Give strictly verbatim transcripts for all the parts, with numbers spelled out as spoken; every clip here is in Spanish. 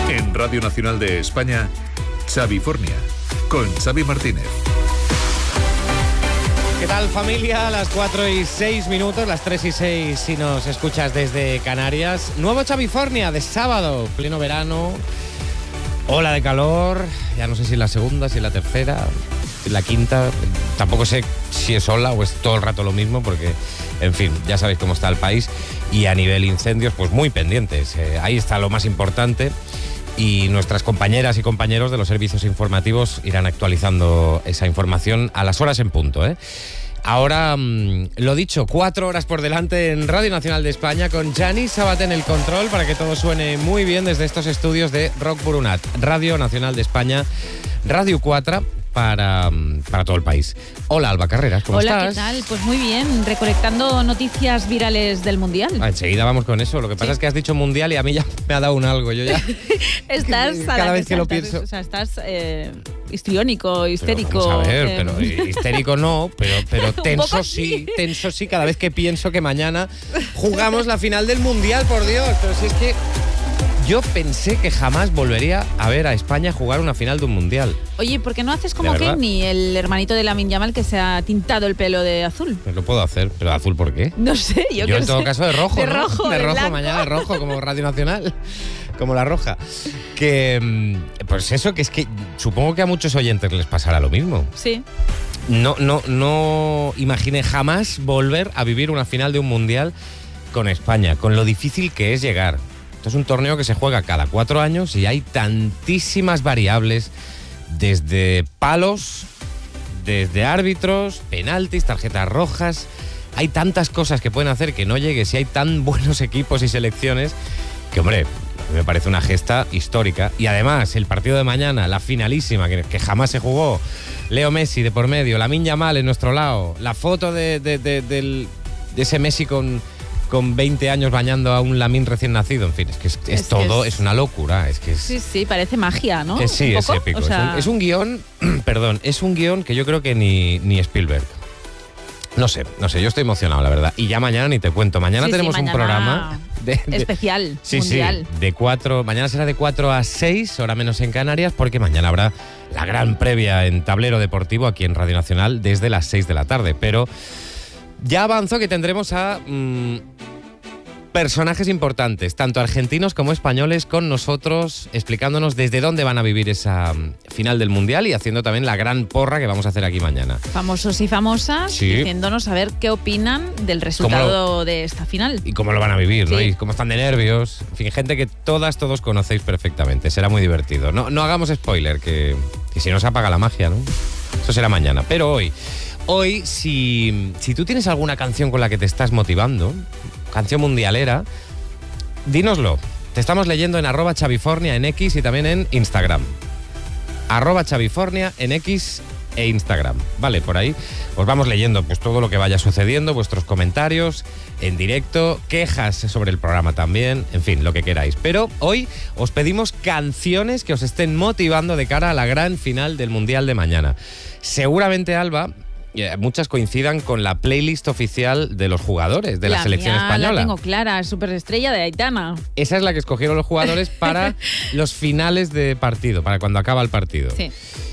En Radio Nacional de España, Xavifornia, con Xavi Martínez. ¿Qué tal, familia? Las cuatro y seis minutos, las tres y seis si nos escuchas desde Canarias. Nuevo Xavifornia de sábado, pleno verano, ola de calor, ya no sé si la segunda, si la tercera, si la quinta, tampoco sé si es ola o es todo el rato lo mismo porque, en fin, ya sabéis cómo está el país y a nivel incendios, pues muy pendientes. Eh, ahí está lo más importante. Y nuestras compañeras y compañeros de los servicios informativos irán actualizando esa información a las horas en punto, ¿eh? Ahora, mmm, lo dicho, cuatro horas por delante en Radio Nacional de España con Gianni Sabaté en el control para que todo suene muy bien desde estos estudios de Rock Burunat, Radio Nacional de España, Radio cuatro para, para todo el país. Hola, Alba Carreras, ¿cómo Hola, estás? ¿qué tal? Pues muy bien, recolectando noticias virales del Mundial. Ah, enseguida vamos con eso. Lo que pasa sí. es que has dicho Mundial y a mí ya me ha dado un algo. Yo ya... estás cada vez que, que lo saltas, pienso... O sea, estás eh, histriónico, histérico. Pero vamos a ver, eh... pero histérico no, pero, pero tenso sí, tenso sí, cada vez que pienso que mañana jugamos la final del Mundial, por Dios. Pero si es que yo pensé que jamás volvería a ver a España jugar una final de un Mundial. Oye, ¿por qué no haces como Kenny, el hermanito de Lamine Yamal, que se ha tintado el pelo de azul? Pues lo puedo hacer, pero ¿de azul por qué? No sé, yo, yo que en todo sé. caso de rojo, De ¿no? rojo, de de rojo, blanco. mañana de rojo, como Radio Nacional, como La Roja. Que, pues eso, que es que supongo que a muchos oyentes les pasará lo mismo. Sí. No, no, no imaginé jamás volver a vivir una final de un Mundial con España, con lo difícil que es llegar. Esto es un torneo que se juega cada cuatro años y hay tantísimas variables, desde palos, desde árbitros, penaltis, tarjetas rojas. Hay tantas cosas que pueden hacer que no llegues y hay tan buenos equipos y selecciones que, hombre, a mí me parece una gesta histórica. Y además, el partido de mañana, la finalísima, que, que jamás se jugó, Leo Messi de por medio, Lamine Yamal en nuestro lado, la foto de, de, de, de, de ese Messi con... con veinte años bañando a un Lamine recién nacido, en fin, es que es, es, es todo, es... es una locura, es que es... Sí, sí, parece magia, ¿no? Es, sí, es épico, o sea... es un, es un guión, perdón, es un guión que yo creo que ni, ni Spielberg. No sé, no sé, yo estoy emocionado, la verdad. Y ya mañana ni te cuento, mañana sí, tenemos sí, mañana un programa... De, de, especial, sí, mundial. Sí, de cuatro, mañana será de cuatro a seis, hora menos en Canarias, porque mañana habrá la gran previa en Tablero Deportivo aquí en Radio Nacional desde las seis de la tarde. Pero ya avanzo que tendremos a... Mmm, personajes importantes, tanto argentinos como españoles, con nosotros, explicándonos desde dónde van a vivir esa final del Mundial y haciendo también la gran porra que vamos a hacer aquí mañana. Famosos y famosas, sí. diciéndonos a ver qué opinan del resultado lo, de esta final. Y cómo lo van a vivir, sí. ¿no? Y cómo están de nervios. En fin, gente que todas, todos conocéis perfectamente. Será muy divertido. No, no hagamos spoiler, que, que si no se apaga la magia, ¿no? Eso será mañana. Pero hoy, hoy si, si tú tienes alguna canción con la que te estás motivando, canción mundialera, dínoslo. Te estamos leyendo en arroba Xavifornia en X y también en Instagram. Arroba Xavifornia en X e Instagram. Vale, por ahí os vamos leyendo pues todo lo que vaya sucediendo, vuestros comentarios en directo, quejas sobre el programa también, en fin, lo que queráis. Pero hoy os pedimos canciones que os estén motivando de cara a la gran final del Mundial de mañana. Seguramente, Alba, muchas coincidan con la playlist oficial de los jugadores de la, la selección mía española. La tengo clara, superestrella de Aitana. Esa es la que escogieron los jugadores para los finales de partido, para cuando acaba el partido. Sí.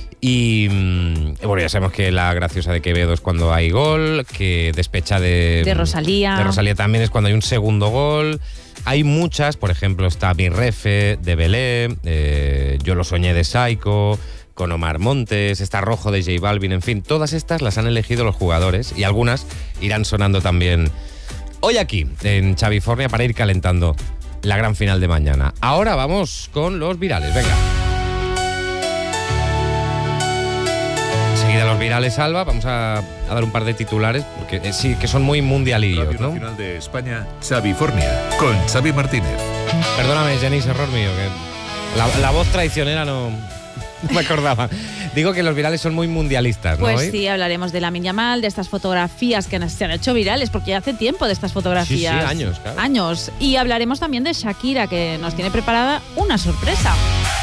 Y bueno, ya sabemos que la graciosa de Quevedo es cuando hay gol, que despecha de... De Rosalía. De Rosalía también es cuando hay un segundo gol. Hay muchas, por ejemplo, está Mi Refe de Belé, eh, Yo lo soñé de Saiko, con Omar Montes, está Rojo de J Balvin, en fin, todas estas las han elegido los jugadores y algunas irán sonando también hoy aquí en Xavifornia para ir calentando la gran final de mañana. Ahora vamos con los virales, venga. Enseguida los virales, Alba, vamos a, a dar un par de titulares porque eh, sí, que son muy mundialillos, Radio ¿no? Nacional de España, Xavifornia, con Xavi Martínez. Perdóname, Janice, error mío, que la, la voz traicionera no... No me acordaba. Digo que los virales son muy mundialistas, ¿no? Pues ¿Hoy? sí, hablaremos de Lamine Yamal, de estas fotografías que se han hecho virales, porque ya hace tiempo de estas fotografías. Sí, sí, años, claro. Años. Y hablaremos también de Shakira, que nos tiene preparada una sorpresa.